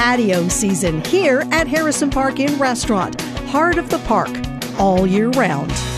patio season here at Harrison Park Inn Restaurant, heart of the park, all year round.